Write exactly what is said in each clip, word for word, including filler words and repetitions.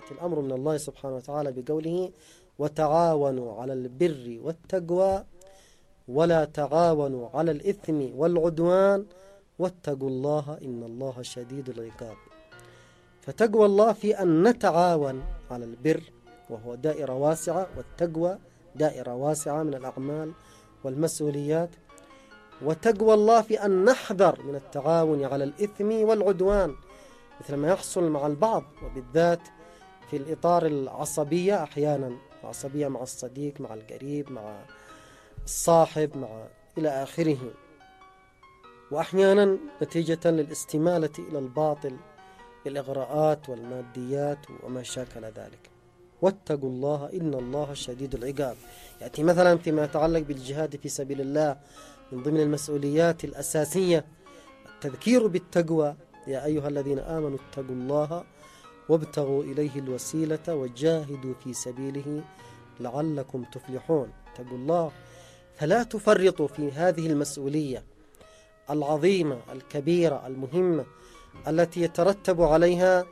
يأتي الأمر من الله سبحانه وتعالى بقوله وتعاونوا على البر والتقوى ولا تعاونوا على الإثم والعدوان واتقوا الله إن الله شديد العقاب. فتقوى الله في أن نتعاون على البر وهو دائرة واسعة، والتقوى دائرة واسعة من الأعمال والمسؤوليات، وتقوى الله في أن نحذر من التعاون على الإثم والعدوان مثل ما يحصل مع البعض، وبالذات في الإطار العصبية أحيانا، عصبية مع الصديق، مع القريب، مع الصاحب، مع إلى آخره، وأحيانا نتيجة للاستمالة إلى الباطل بالإغراءات والماديات وما شاكل ذلك. واتقوا الله إن الله شديد العقاب. يأتي مثلا فيما يتعلق بالجهاد في سبيل الله من ضمن المسؤوليات الأساسية التذكير بالتقوى، يا أيها الذين آمنوا اتقوا الله وابتغوا إليه الوسيلة وجاهدوا في سبيله لعلكم تفلحون. اتقوا الله، فلا تفرطوا في هذه المسؤولية العظيمة الكبيرة المهمة التي يترتب عليها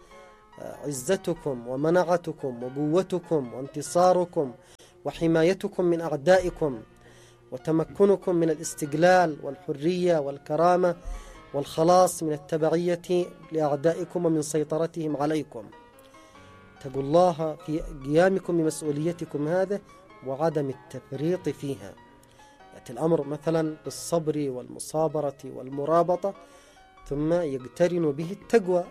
عزتكم ومنعتكم وقوتكم وانتصاركم وحمايتكم من أعدائكم وتمكنكم من الاستقلال والحرية والكرامة والخلاص من التبعية لأعدائكم ومن سيطرتهم عليكم. اتقوا الله في قيامكم بمسؤوليتكم هذا وعدم التفريط فيها. يأتي الأمر مثلا بالصبر والمصابرة والمرابطة ثم يقترن به التقوى،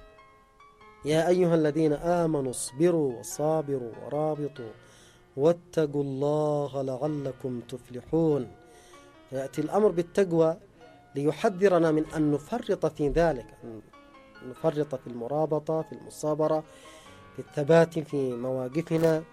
يا أيها الذين آمنوا اصبروا وصابروا ورابطوا واتقوا الله لعلكم تفلحون. فيأتي الأمر بالتقوى ليحذرنا من أن نفرط في ذلك، أن نفرط في المرابطة، في المصابرة، في الثبات في مواقفنا،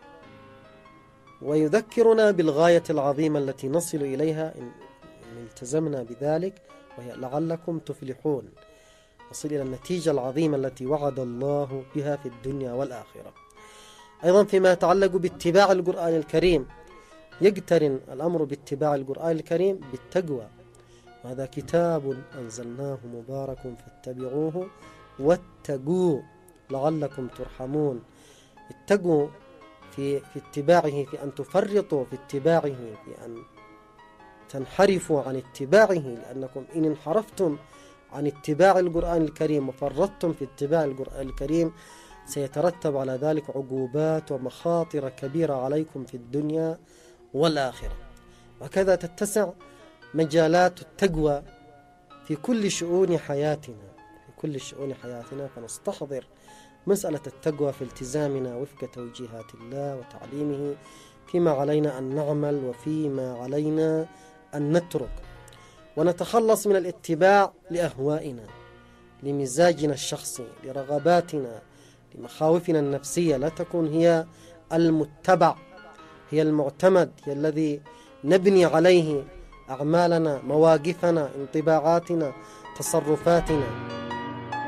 ويذكرنا بالغاية العظيمة التي نصل إليها إن التزمنا بذلك، وهي لعلكم تفلحون، نصل إلى النتيجة العظيمة التي وعد الله بها في الدنيا والآخرة. أيضا فيما يتعلق باتباع القرآن الكريم يقترن الأمر باتباع القرآن الكريم بالتقوى، وهذا كتاب أنزلناه مبارك فاتبعوه واتقوا لعلكم ترحمون. اتقوا في, في اتباعه، في أن تفرطوا في اتباعه، في أن تنحرفوا عن اتباعه، لأنكم إن انحرفتم عن اتباع القرآن الكريم وفرطتم في اتباع القرآن الكريم سيترتب على ذلك عقوبات ومخاطر كبيرة عليكم في الدنيا والآخرة. وكذا تتسع مجالات التقوى في كل شؤون حياتنا، في كل شؤون حياتنا، فنستحضر مسألة التقوى في التزامنا وفق توجيهات الله وتعليمه، فيما علينا أن نعمل وفيما علينا أن نترك، ونتخلص من الاتباع لأهوائنا، لمزاجنا الشخصي، لرغباتنا، لمخاوفنا النفسية، لا تكون هي المتبع، هي المعتمد، هي الذي نبني عليه أعمالنا، مواقفنا، انطباعاتنا، تصرفاتنا.